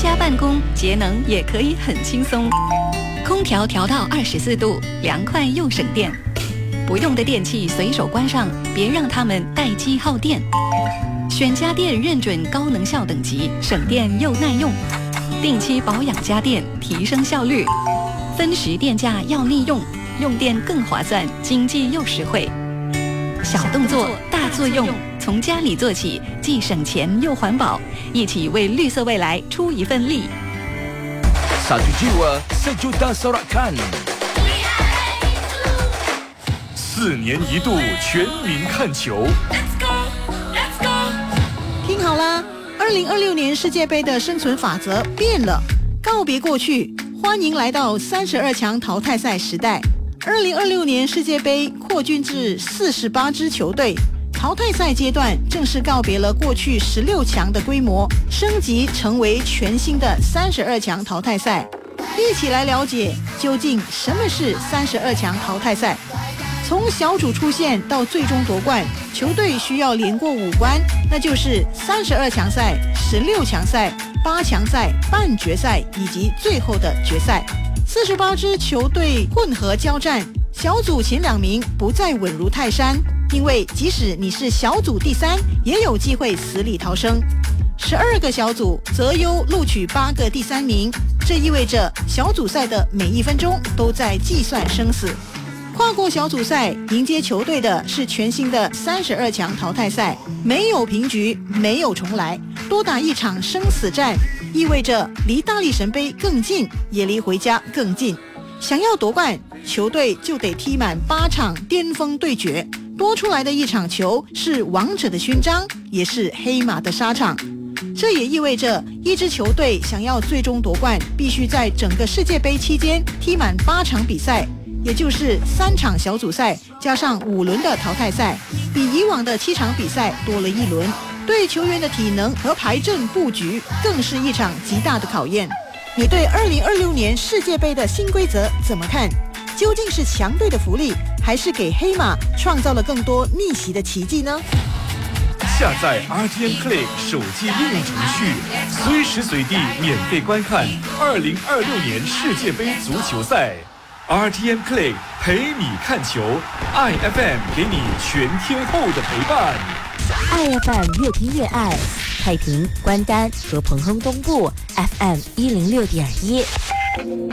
家办公，节能也可以很轻松。空调调到24度，凉快又省电。不用的电器随手关上，别让它们待机耗电。选家电认准高能效等级，省电又耐用。定期保养家电，提升效率。分时电价要利用，用电更划算，经济又实惠。小动作大作用，从家里做起，既省钱又环保，一起为绿色未来出一份力。 Satu jiwa, sejuta sorakan。4年一度全民看球。 听好啦，2026年世界杯的生存法则变了，告别过去，欢迎来到32强淘汰赛时代。2026年世界杯扩军至48支球队，淘汰赛阶段正式告别了过去16强的规模，升级成为全新的32强淘汰赛。一起来了解究竟什么是32强淘汰赛。从小组出线到最终夺冠，球队需要连过5关，那就是32强赛、16强赛、8强赛、半决赛以及最后的决赛。48支球队混合交战，小组前2名不再稳如泰山，因为即使你是小组第3，也有机会死里逃生。12个小组择优录取8个第3名，这意味着小组赛的每1分钟都在计算生死。跨过小组赛迎接球队的是全新的32强淘汰赛，没有平局，没有重来，多打一场生死战，意味着离大力神杯更近，也离回家更近。想要夺冠，球队就得踢满8场巅峰对决，多出来的一场球是王者的勋章，也是黑马的沙场。这也意味着一支球队想要最终夺冠，必须在整个世界杯期间踢满8场比赛，也就是3场小组赛加上5轮的淘汰赛，比以往的7场比赛多了1轮。对球员的体能和排阵布局更是一场极大的考验。你对2026年世界杯的新规则怎么看？究竟是强队的福利，还是给黑马创造了更多逆袭的奇迹呢？ 下载 RTM Play 手机应用程序，随时随地免费观看2026年世界杯足球赛。RTM Play 陪你看球，iFM 给你全天候的陪伴。 iFM 越听越爱，太平、关丹和彭亨东部 FM 106.1。